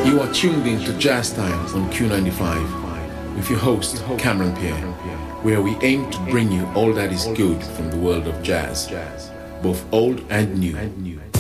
You are tuned in to Jazz Time on Q95 with your host, Cameron Pierre, where we aim to bring you all that is good from the world of jazz, both old and new.